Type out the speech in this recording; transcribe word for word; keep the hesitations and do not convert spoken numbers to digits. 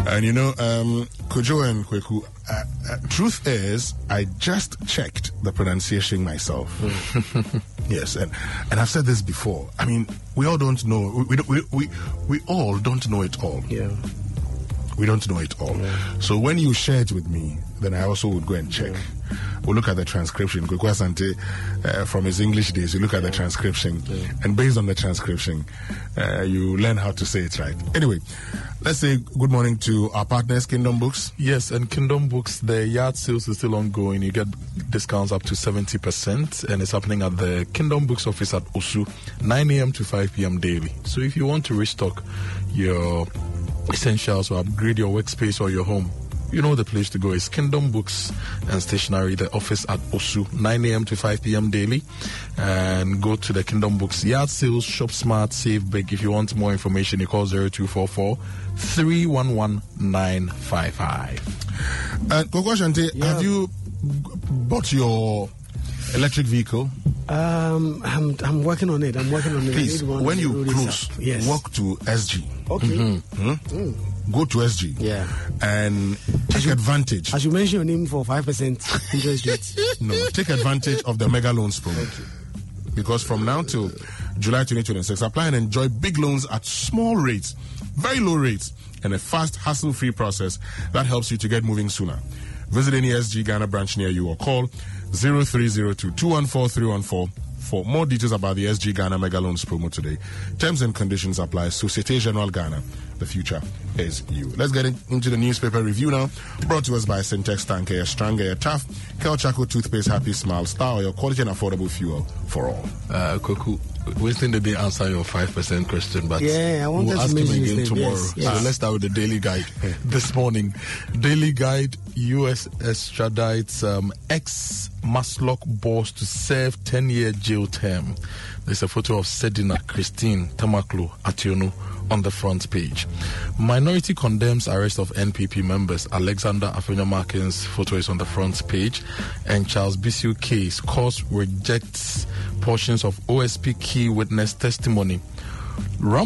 And you know, um, Kojo and Kweku, uh, uh, truth is, I just checked the pronunciation myself. Yes, and, and I've said this before. I mean, we all don't know, we, we, we, we all don't know it all. Yeah. We don't know it all. Yeah. So when you share it with me, then I also would go and check. Yeah. We'll look at the transcription. Kweku Asante, uh, from his English days, you look at the transcription, yeah. and based on the transcription, uh, you learn how to say it right. Anyway, let's say good morning to our partners, Kingdom Books. Yes, and Kingdom Books, the yard sales is still ongoing. You get discounts up to seventy percent, and it's happening at the Kingdom Books office at Osu, nine a.m. to five p.m. daily. So if you want to restock your essentials or upgrade your workspace or your home, you know the place to go is Kingdom Books and Stationery, the office at Osu, nine a.m. to five p.m. daily. And go to the Kingdom Books yard sales, shop smart, save big. If you want more information, you call zero two four four, three one one, nine five five. Uh, Kweku Asante, yeah. have you bought your electric vehicle? Um, I'm I'm working on it. I'm working on it. Please, when you cruise, yes. walk to S G. Okay. Mm-hmm. Mm. Go to S G. Yeah. And take you, advantage. I should mention your name for five percent interest rate. No, take advantage of the mega loans program. Okay. Because from now till July twenty twenty-six, apply and enjoy big loans at small rates, very low rates, and a fast, hassle-free process that helps you to get moving sooner. Visit any S G Ghana branch near you or call zero three zero two, two one four, three one four for more details about the S G Ghana Mega Loans promo today. Terms and conditions apply. Societe Generale Ghana. The future is you. Let's get in, into the newspaper review now. Brought to us by Syntex Tank Air, Strang Air, Tough, Kelchaco Toothpaste, Happy Smile, Star, your quality and affordable fuel for all. Uh, Kweku, Winston did they answer your five percent question, but yeah, I want we'll to ask him again name. tomorrow. Yes, yes. So let's start with the Daily Guide this morning. Daily Guide, U S extradites um, ex-Maslock boss to serve ten-year jail term. There's a photo of Sedina Christine Tamaklo Ationu on the front page. Minority condemns arrest of N P P members. Alexander Afenyo-Markin's photo is on the front page. And Charles Bisu case, court rejects portions of O S P key witness testimony. Ram